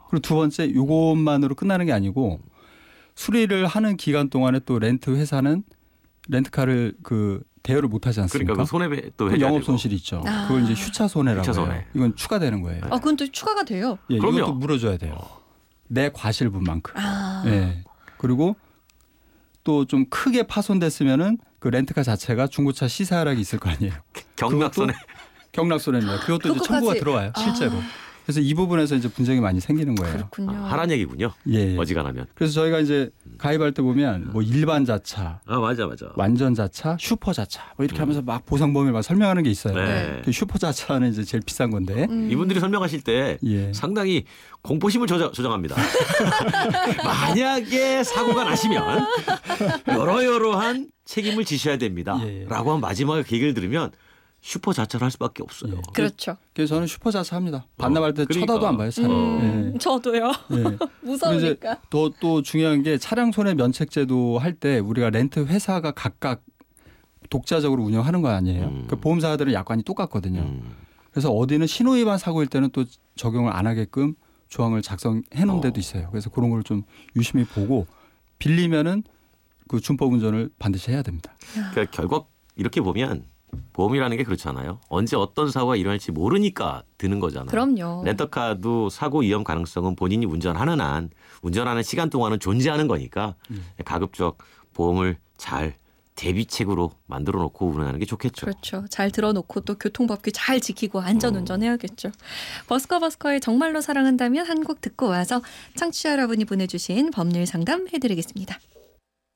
그리고 두 번째 요것만으로 끝나는 게 아니고 수리를 하는 기간 동안에 또 렌트 회사는 렌트카를 그 대여를 못 하지 않습니까? 그러니까 그 손해배도 해야 영업 되고. 손실이 있죠. 그걸 이제 휴차 손해라고 휴차 해요. 손해. 이건 추가되는 거예요. 그건 또 추가가 돼요. 예, 그럼요. 이것도 물어줘야 돼요. 내 과실분만큼. 아. 예. 그리고 또 좀 크게 파손됐으면은 그 렌트카 자체가 중고차 시세하락이 있을 거 아니에요. 경락손해. 경락손해입니다. 그것도 이제 청구가 그것까지. 들어와요. 실제로. 그래서 이 부분에서 이제 분쟁이 많이 생기는 거예요. 그렇군요. 하란 얘기군요. 예. 어지간하면. 그래서 저희가 이제 가입할 때 보면 뭐 일반 자차, 맞아. 완전 자차, 슈퍼 자차 뭐 이렇게 하면서 막 보상 범위를 막 설명하는 게 있어요. 네. 그 슈퍼 자차는 이제 제일 비싼 건데. 이분들이 설명하실 때 예. 상당히 공포심을 조장합니다. 만약에 사고가 나시면 여러한 책임을 지셔야 됩니다. 예. 라고 한 마지막에 그 얘기를 들으면 슈퍼 자차를 할 수밖에 없어요. 예. 그렇죠. 그래서 저는 슈퍼 자차 합니다. 반납할 때 그러니까. 쳐다도 안 봐요. 차를. 예. 저도요. 예. 무서우니까. 또 중요한 게 차량 손해 면책제도 할 때 우리가 렌트 회사가 각각 독자적으로 운영하는 거 아니에요. 그 보험사들은 약관이 똑같거든요. 그래서 어디는 신호위반 사고일 때는 또 적용을 안 하게끔 조항을 작성해 놓은 데도 있어요. 그래서 그런 걸 좀 유심히 보고 빌리면은 그 준법 운전을 반드시 해야 됩니다. 그러니까 결국 이렇게 보면 보험이라는 게 그렇잖아요. 언제 어떤 사고가 일어날지 모르니까 드는 거잖아요. 그럼요. 렌터카도 사고 위험 가능성은 본인이 운전하는 시간 동안은 존재하는 거니까 가급적 보험을 잘 대비책으로 만들어 놓고 운행하는 게 좋겠죠. 그렇죠. 잘 들어놓고 또 교통법규 잘 지키고 안전운전해야겠죠. 버스커의 정말로 사랑한다면 한 곡 듣고 와서 청취자 여러분이 보내주신 법률 상담 해드리겠습니다.